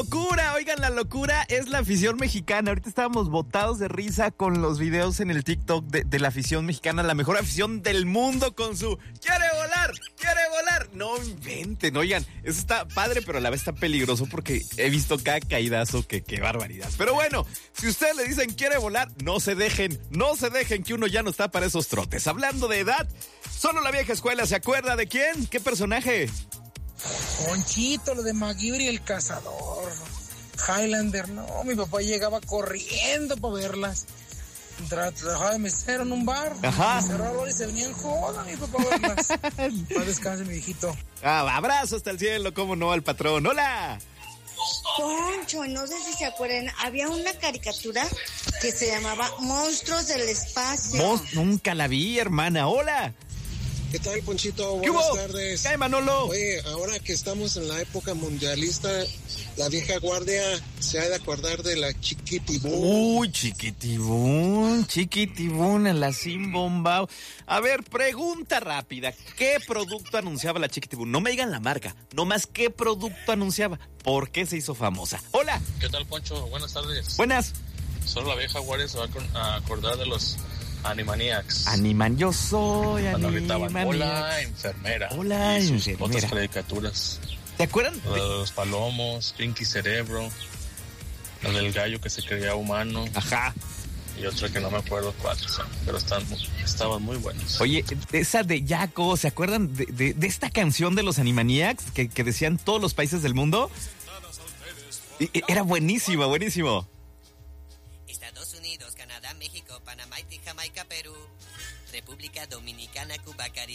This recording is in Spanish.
Locura, oigan, la locura es la afición mexicana. Ahorita estábamos botados de risa con los videos en el TikTok de la afición mexicana, la mejor afición del mundo con su ¡quiere volar! ¡Quiere volar! No inventen, oigan, eso está padre, pero a la vez está peligroso porque he visto cada caidazo que qué barbaridad. Pero bueno, si ustedes le dicen quiere volar, no se dejen que uno ya no está para esos trotes. Hablando de edad, solo la vieja escuela se acuerda de quién, qué personaje. Ponchito, lo de MacGyver y el cazador. Highlander, no, mi papá llegaba corriendo para verlas. Trabajaba de mesero en un bar. Ajá. Cerraba y se venía en joda mi papá a verlas. Para descanse, mi viejito. Abrazo hasta el cielo, cómo no, al patrón. ¡Hola! Poncho, no sé si se acuerdan, había una caricatura que se llamaba Monstruos del Espacio. Nunca la vi, hermana. ¡Hola! ¿Qué tal, Ponchito? ¿Qué Buenas hubo? tardes. ¿Qué, Manolo? Oye, ahora que estamos en la época mundialista, la vieja guardia se ha de acordar de la Chiquitibún. Uy, chiquitibún, en la Simbombao. A ver, pregunta rápida. ¿Qué producto anunciaba la Chiquitibún? No me digan la marca, nomás qué producto anunciaba. ¿Por qué se hizo famosa? ¡Hola! ¿Qué tal, Poncho? Buenas tardes. Buenas. Solo la vieja guardia se va a acordar de los Animaniacs. Yo soy Cuando gritaban, Animaniacs. hola, enfermera. Hola, y sus enfermera. otras caricaturas. ¿Te acuerdan? Los palomos, Pinky Cerebro, la del gallo que se creía humano. Ajá. Y otra que no me acuerdo cuáles son, pero estaban muy buenos. Oye, esa de Yaco, ¿se acuerdan de esta canción de los Animaniacs que decían todos los países del mundo? Era buenísimo. Estados Unidos, Canadá, México, Panamá, Jamaica, Perú, República Dominicana, Cuba, Caribe.